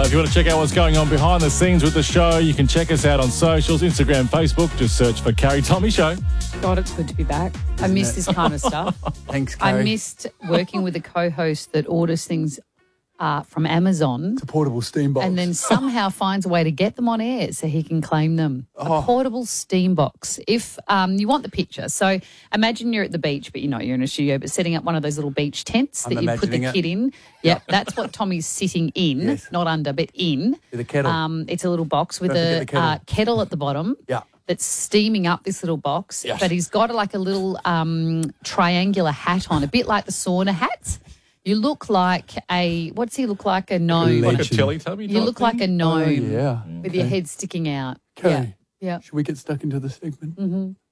If you want to check out what's going on behind the scenes with the show, you can check us out on socials, Instagram, Facebook. Just search for Carrie Tommy Show. God, it's good to be back. I miss this kind of stuff. Thanks, Carrie. I missed working with a co-host that orders things from Amazon. It's a portable steam box. And then somehow finds a way to get them on air so he can claim them. A portable steam box. If you want the picture. So imagine you're at the beach, but you're in a studio, but setting up one of those little beach tents that you put the kid in. Yep, that's what Tommy's sitting in, not under, but in. With a kettle. It's a little box with a kettle at the bottom. Yeah. That's steaming up this little box. Yes. But he's got like a little triangular hat on, a bit like the sauna hats. You look like what's he look like? A gnome. Like a Teletubby. You look like a gnome yeah. with your head sticking out. Carrie, Yeah. should we get stuck into the segment? Mm-hmm.